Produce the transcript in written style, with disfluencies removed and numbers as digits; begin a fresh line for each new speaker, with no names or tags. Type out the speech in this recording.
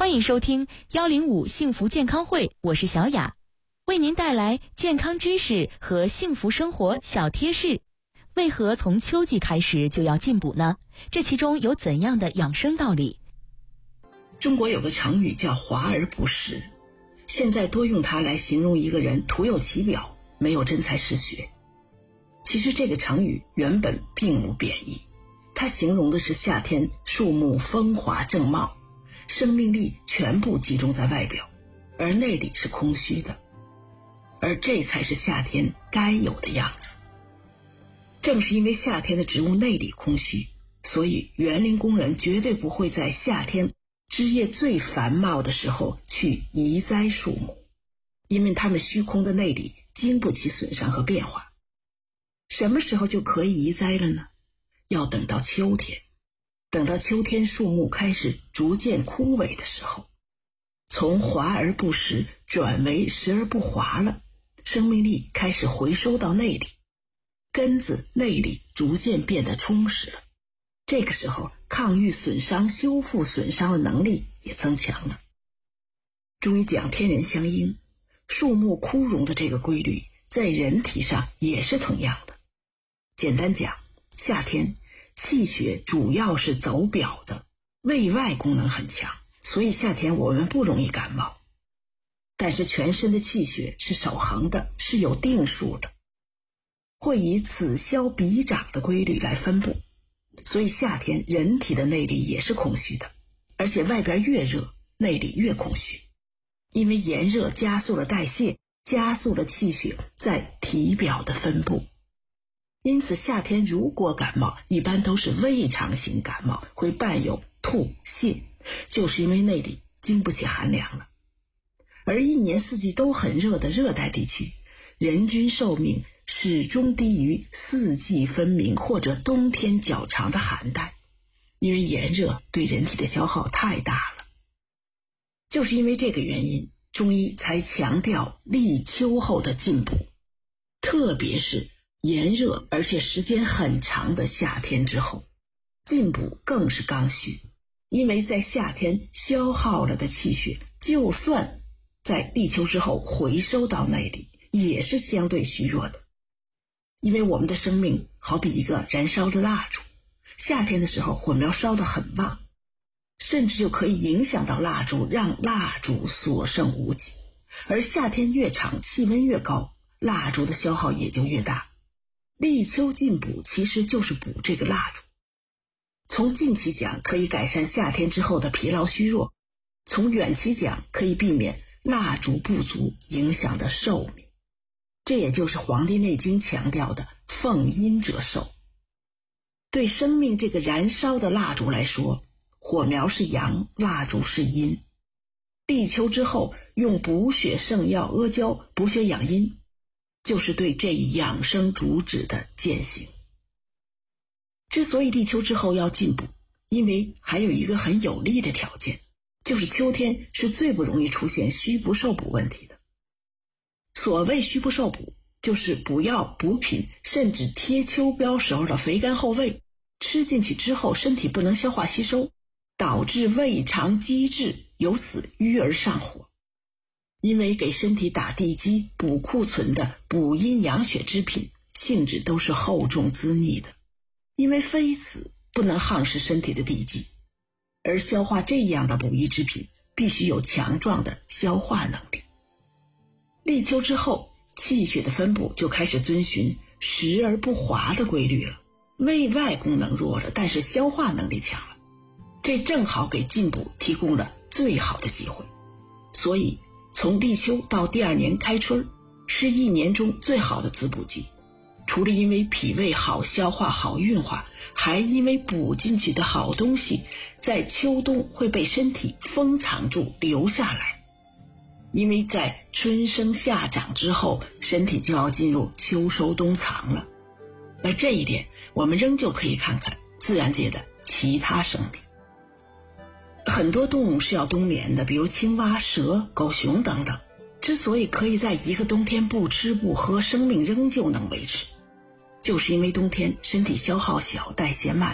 欢迎收听105幸福健康会，我是小雅，为您带来健康知识和幸福生活小贴士。为何从秋季开始就要进补呢？这其中有怎样的养生道理？
中国有个成语叫华而不实，现在多用它来形容一个人徒有其表，没有真才实学。其实这个成语原本并无贬义，它形容的是夏天树木风华正茂，生命力全部集中在外表，而内里是空虚的，而这才是夏天该有的样子。正是因为夏天的植物内里空虚，所以园林工人绝对不会在夏天枝叶最繁茂的时候去移栽树木，因为它们虚空的内里经不起损伤和变化。什么时候就可以移栽了呢？要等到秋天，等到秋天树木开始逐渐枯萎的时候，从华而不实转为实而不华了，生命力开始回收到内里，根子内里逐渐变得充实了。这个时候抗御损伤、修复损伤的能力也增强了。中医讲天人相应，树木枯荣的这个规律在人体上也是同样的。简单讲，夏天气血主要是走表的，胃外功能很强，所以夏天我们不容易感冒。但是全身的气血是守恒的，是有定数的，会以此消彼长的规律来分布，所以夏天人体的内里也是空虚的，而且外边越热，内里越空虚，因为炎热加速了代谢，加速了气血在体表的分布。因此夏天如果感冒，一般都是胃肠型感冒，会伴有吐泻，就是因为内里经不起寒凉了。而一年四季都很热的热带地区，人均寿命始终低于四季分明或者冬天较长的寒带，因为炎热对人体的消耗太大了。就是因为这个原因，中医才强调立秋后的进补，特别是炎热而且时间很长的夏天之后，进补更是刚需。因为在夏天消耗了的气血，就算在立秋之后回收到内里，也是相对虚弱的。因为我们的生命好比一个燃烧的蜡烛，夏天的时候火苗烧得很旺，甚至就可以影响到蜡烛，让蜡烛所剩无几。而夏天越长，气温越高，蜡烛的消耗也就越大。立秋进补其实就是补这个蜡烛。从近期讲，可以改善夏天之后的疲劳虚弱；从远期讲，可以避免蜡烛不足影响的寿命。这也就是《黄帝内经》强调的奉阴者寿。对生命这个燃烧的蜡烛来说，火苗是阳，蜡烛是阴。立秋之后用补血圣药阿胶补血养阴，就是对这一养生主旨的践行。之所以立秋之后要进补，因为还有一个很有利的条件，就是秋天是最不容易出现虚不受补问题的。所谓虚不受补，就是补药、补品甚至贴秋膘时候的肥甘厚味，吃进去之后身体不能消化吸收，导致胃肠积滞，由此郁而上火。因为给身体打地基、补库存的补阴养血之品，性质都是厚重滋腻的，因为非此不能夯实身体的地基。而消化这样的补益之品，必须有强壮的消化能力。立秋之后，气血的分布就开始遵循实而不华的规律了，胃外功能弱了，但是消化能力强了，这正好给进补提供了最好的机会。所以从立秋到第二年开春，是一年中最好的滋补季。除了因为脾胃好消化、好运化，还因为补进去的好东西在秋冬会被身体封藏住留下来。因为在春生夏长之后，身体就要进入秋收冬藏了。而这一点我们仍旧可以看看自然界的其他生命。很多动物是要冬眠的，比如青蛙、蛇、狗熊等等，之所以可以在一个冬天不吃不喝，生命仍旧能维持，就是因为冬天身体消耗小，代谢慢，